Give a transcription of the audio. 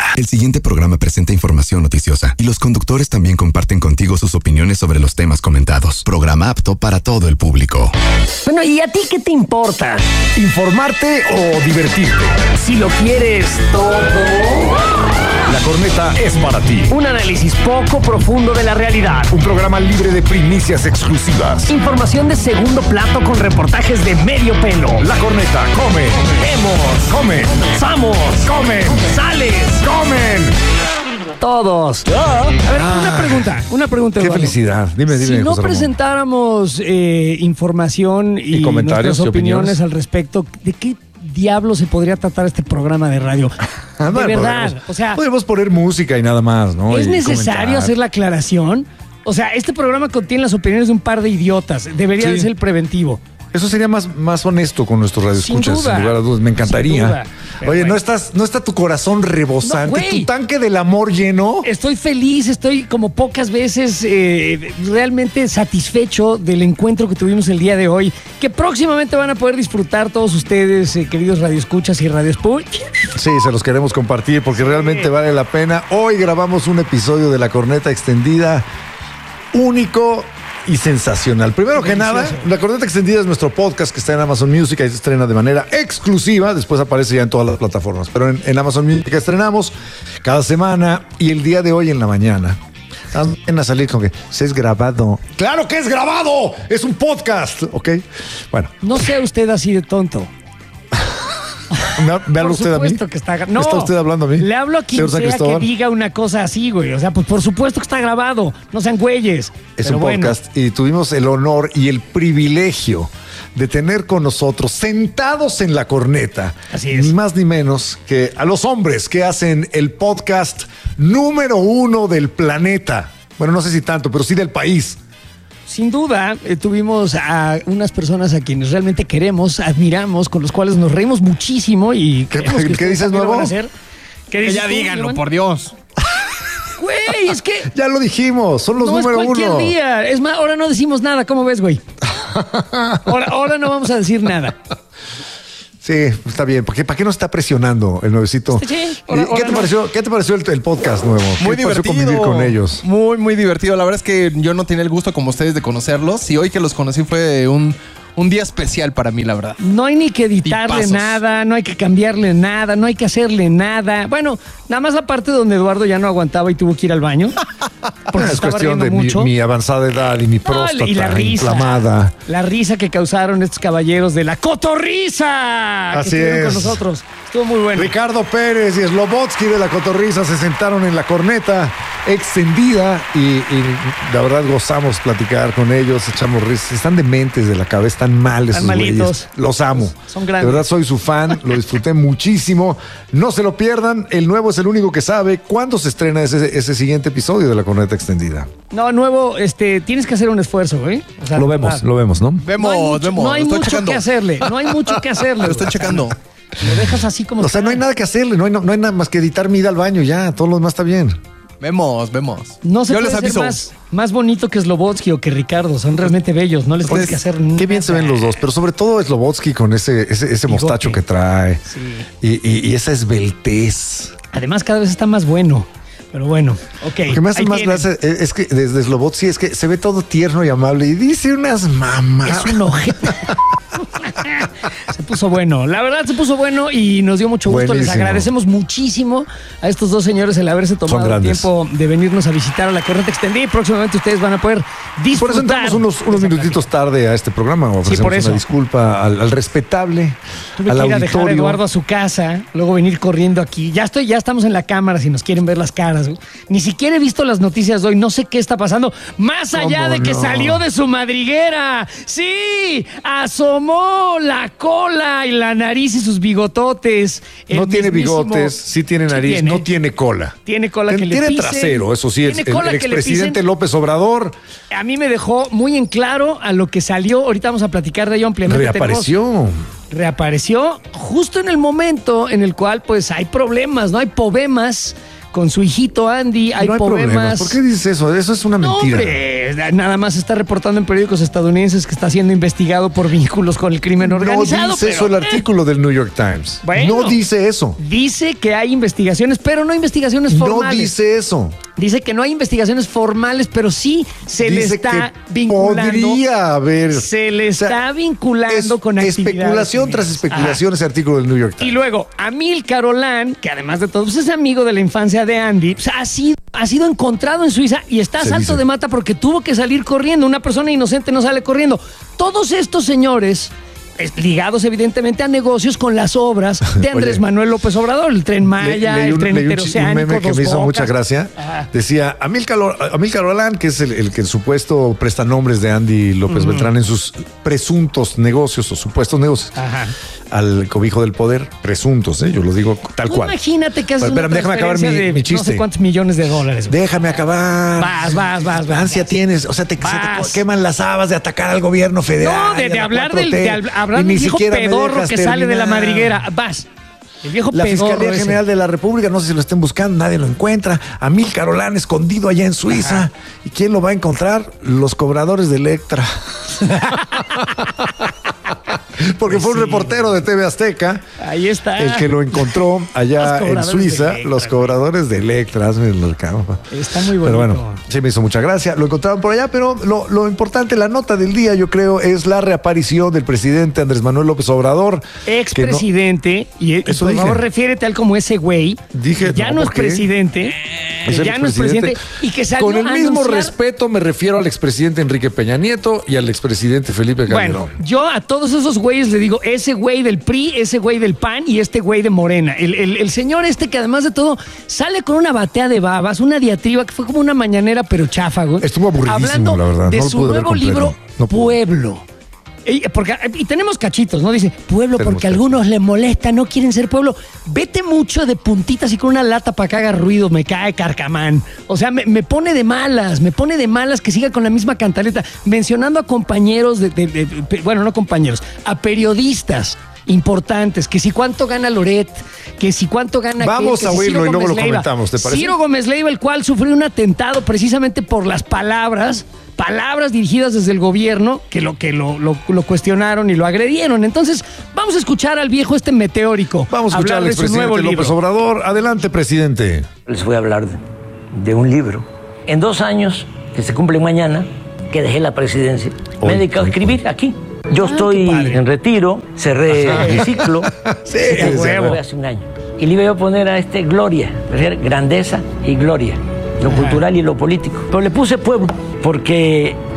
El siguiente programa presenta información noticiosa y los conductores también comparten contigo sus opiniones sobre los temas comentados. Programa apto para todo el público. Bueno, ¿y a ti qué te importa? ¿Informarte o divertirte? Si lo quieres todo. La Corneta es para ti. Un análisis poco profundo de la realidad. Un programa libre de primicias exclusivas. Información de segundo plato con reportajes de medio pelo. La Corneta come. Vemos. Comen. Samos. Comen. Sales. Comen. Todos. A ver, una pregunta. Qué Eduardo. felicidad. Dime, Si no José Ramón. presentáramos información y comentarios nuestras y opiniones al respecto, ¿de qué diablo se podría tratar este programa de radio? De verdad, o sea, podemos poner música y nada más, ¿no? ¿es Y necesario comentar. hacer la aclaración? O sea, este programa contiene las opiniones de un par de idiotas. Debería Sí. de ser el preventivo. Eso sería más honesto con nuestros radioescuchas, Sin duda. sin lugar a dudas. Me encantaría. Sin duda. Pero Oye, bueno. ¿no está tu corazón rebosante, No, güey. tu tanque del amor lleno? Estoy feliz, estoy como pocas veces realmente satisfecho del encuentro que tuvimos el día de hoy, que próximamente van a poder disfrutar todos ustedes, queridos radioescuchas y radioespuch. Sí, se los queremos compartir porque realmente vale la pena. Hoy grabamos un episodio de La Corneta Extendida único y sensacional. Primero que nada, La Corneta Extendida es nuestro podcast que está en Amazon Music y se estrena de manera exclusiva. Después aparece ya en todas las plataformas. Pero en Amazon Music estrenamos cada semana y el día de hoy en la mañana van a salir con que se es grabado. ¡Claro que es grabado! ¡Es un podcast! ¿Ok? Bueno. No sea usted así de tonto. Véalo Por usted a mí. supuesto que está. No, ¿Está usted hablando a mí? Le hablo a quien Señor San sea que Cristóbal. diga una cosa así, güey. O sea, pues por supuesto que está grabado. No sean güeyes. Es Pero un bueno. podcast y tuvimos el honor y el privilegio de tener con nosotros, sentados en la corneta, Así es. ni más ni menos que a los hombres que hacen el podcast número 1 del planeta. Bueno, no sé si tanto, pero sí del país. Sin duda, tuvimos a unas personas a quienes realmente queremos, admiramos, con los cuales nos reímos muchísimo y ¿Qué creemos que ustedes dices, también lo nuevo? van a hacer. ¿Qué Que dices ya tú, díganlo, Iván? por Dios. Güey, es que Ya lo dijimos, son los no es número cualquier 1. día. Es más, ahora no decimos nada. ¿Cómo ves, güey? Ahora no vamos a decir nada. Sí, está bien, porque ¿para qué nos está presionando el nuevecito? Sí, ¿Y ahora ¿Qué te no. pareció? ¿Qué te pareció el podcast nuevo? Muy ¿Qué te pareció divertido. convivir con ellos? Muy, muy divertido. La verdad es que yo no tenía el gusto como ustedes de conocerlos y hoy que los conocí fue un día especial para mí, la verdad. No hay ni que editarle Tipazos. nada, no hay que cambiarle nada, no hay que hacerle nada. Bueno, nada más la parte donde Eduardo ya no aguantaba y tuvo que ir al baño. Porque se Es estaba cuestión riendo de mucho. mi avanzada edad y mi No, próstata y la risa. inflamada. La risa que causaron estos caballeros de la cotorriza Así que estuvieron es. con nosotros. Estuvo muy bueno. Ricardo Pérez y Slobotsky de la Cotorriza se sentaron en la corneta extendida y la verdad gozamos platicar con ellos, echamos risas. Están dementes de la cabeza, están mal esos Están malitos. güeyes. Los amo. Son grandes. De verdad soy su fan, lo disfruté muchísimo. No se lo pierdan, el nuevo es el único que sabe cuándo se estrena ese siguiente episodio de la corneta extendida. No, nuevo, tienes que hacer un esfuerzo, ¿eh? O sea, Lo de vemos, verdad. lo vemos, ¿no? Vemos, No hay lo estoy mucho checando. que hacerle. No hay mucho que hacerle. Lo estoy checando. Lo dejas así como O sea, está. no hay nada que hacerle, no hay nada más que editar mi ida al baño ya, todo lo demás está bien. Vemos. No se Yo puede les ser aviso. más bonito que Slobotsky o que Ricardo. Son realmente bellos. No les tienes que hacer Qué bien se ven los dos, pero sobre todo Slobotsky con ese mostacho que trae y esa esbeltez. Además, cada vez está más bueno. Pero bueno, ok. Lo que me hace ahí más tienen. gracia es que desde Slobotsky es que se ve todo tierno y amable y dice unas mamás. Es un ojete. Se puso bueno. La verdad se puso bueno y nos dio mucho gusto. Buenísimo. Les agradecemos muchísimo a estos dos señores el haberse tomado el grandes. tiempo de venirnos a visitar a la Corneta Extendida y próximamente ustedes van a poder disfrutar. Por eso entramos unos de esa minutitos tarde a este programa. Ofrecemos por eso. una disculpa al respetable, Tuve al que ir a dejar a auditorio. Eduardo a su casa, luego venir corriendo aquí. Ya estamos en la cámara si nos quieren ver las caras. Güey. Ni siquiera he visto las noticias de hoy, no sé qué está pasando. Más allá ¿Cómo de que no? salió de su madriguera. Sí, asomó la cola y la nariz y sus bigototes. No El tiene mismísimo- bigotes, sí tiene Sí nariz, tiene. no tiene cola. Tiene cola que le Tiene pisen. trasero, eso sí. Tiene cola El que le expresidente pisen. López Obrador A mí me dejó muy en claro a lo que salió. Ahorita vamos a platicar de ello ampliamente. reapareció. Reapareció justo en el momento en el cual pues hay problemas, ¿no? Hay poemas con su hijito Andy, hay no hay poemas. problemas. ¿Por qué dices eso? Eso es una mentira. No, hombre, nada más está reportando en periódicos estadounidenses que está siendo investigado por vínculos con el crimen organizado. No dice eso el artículo del New York Times. Bueno, no dice eso. Dice que hay investigaciones, pero no investigaciones formales. No dice eso. Dice que no hay investigaciones formales, pero sí se Dice le está que vinculando. Podría haber. Se le está vinculando con actividades. Especulación tras especulación ese artículo del New York Times. Y luego, Amílcar Olán, que además de todo pues es amigo de la infancia de Andy, pues, ha sido encontrado en Suiza y está a salto de mata porque tuvo que salir corriendo. Una persona inocente no sale corriendo. Todos estos señores, ligados evidentemente a negocios con las obras de Andrés Manuel López Obrador, el Tren Maya, el Tren Interoceánico, un meme que me hizo mucha gracia. Decía, Amílcar Olán, que es el que el supuesto prestanombres de Andy López Beltrán en sus presuntos negocios o supuestos negocios. Al cobijo del poder, presuntos, yo lo digo tal cual. Imagínate que haces déjame acabar mi chiste. No sé cuántos millones de dólares. Déjame acabar. Vas. Ansia tienes, o sea, se te queman las habas de atacar al gobierno federal. No, de hablar del viejo pedorro que sale de la madriguera. Vas. El viejo la pedorro Fiscalía General de la República, no sé si lo estén buscando, nadie lo encuentra. Amílcar Olán escondido allá en Suiza. ¿Y quién lo va a encontrar? Los cobradores de Electra. Porque fue un reportero de TV Azteca. Ahí está. El que lo encontró allá en Suiza. Los cobradores de Electra. Está muy bonito. Pero bueno, sí me hizo mucha gracia. Lo encontraron por allá, pero lo importante, la nota del día, yo creo, es la reaparición del presidente Andrés Manuel López Obrador. Expresidente. Y por favor, refiérete al como ese güey. Dije, ya no es presidente. Ya no es presidente. Y que salió con el mismo respeto me refiero al expresidente Enrique Peña Nieto y al expresidente Felipe Calderón. Bueno, yo a todos esos güeyes le digo, ese güey del PRI, ese güey del PAN y este güey de Morena. El señor que además de todo sale con una batea de babas, una diatriba que fue como una mañanera pero chafa, güey. Estuvo aburridísimo, hablando la verdad. de su nuevo libro, Pueblo. Y tenemos cachitos, ¿no? Dice, pueblo porque a algunos les molesta, no quieren ser pueblo. Vete mucho de puntitas y con una lata para que haga ruido, me cae carcamán. O sea, me pone de malas que siga con la misma cantaleta, mencionando a compañeros bueno, no compañeros, a periodistas importantes, que si cuánto gana Loret, que si cuánto gana Vamos a oírlo y luego lo comentamos, ¿te parece? Ciro Gómez Leiva, el cual sufrió un atentado precisamente por las palabras dirigidas desde el gobierno que lo cuestionaron y lo agredieron. Entonces, vamos a escuchar al viejo meteórico. Vamos a escuchar al expresidente López Obrador. Adelante, presidente. Les voy a hablar de un libro. En 2 años, que se cumplen mañana, que dejé la presidencia, me he dedicado a escribir aquí. Yo estoy en retiro, cerré mi ciclo. Sí, hace un año. Y le iba a poner a gloria, grandeza y gloria, lo cultural y lo político. Pero le puse pueblo, porque